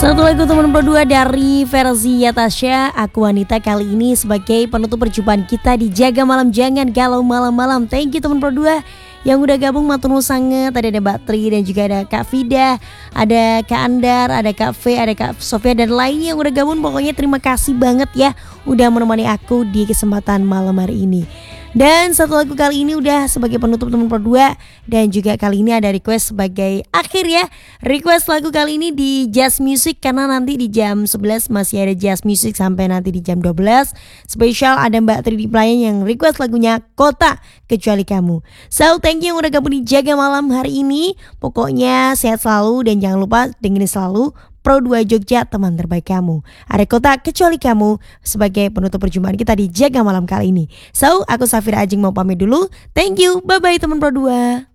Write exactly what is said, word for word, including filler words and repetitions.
Satu lagu teman berdua dari versi Yatasha, Aku Wanita, kali ini sebagai penutup perjumpaan kita di Jaga Malam Jangan Galau Malam-Malam. Thank you teman berdua yang udah gabung, matur nuwun sanget. Tadi ada Mbak Tri dan juga ada Kak Vida, ada Kak Andar, ada Kak V, ada Kak Sofia dan lainnya yang udah gabung. Pokoknya terima kasih banget ya udah menemani aku di kesempatan malam hari ini. Dan satu lagu kali ini udah sebagai penutup teman berdua, dan juga kali ini ada request sebagai akhir ya. Request lagu kali ini di Jazz Music, karena nanti di jam sebelas masih ada Jazz Music sampai nanti di jam dua belas. Spesial ada Mbak Tri di Pelayan yang request lagunya Kota Kecuali Kamu. So thank you yang udah gabung di Jaga Malam hari ini. Pokoknya sehat selalu dan jangan lupa dengerin selalu Pro dua Jogja, teman terbaik kamu. Ada Kota Kecuali Kamu sebagai penutup perjumpaan kita di Jaga Malam kali ini. So, aku Safira Ajeng mau pamit dulu. Thank you, bye-bye teman Pro dua.